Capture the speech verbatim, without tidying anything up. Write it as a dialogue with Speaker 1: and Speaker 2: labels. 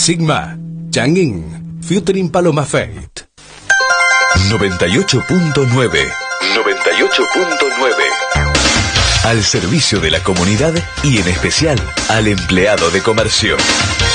Speaker 1: Sigma, Chang'in, featuring Paloma Faith.
Speaker 2: noventa y ocho punto nueve. noventa y ocho punto nueve. Al servicio de la comunidad y en especial al empleado de comercio.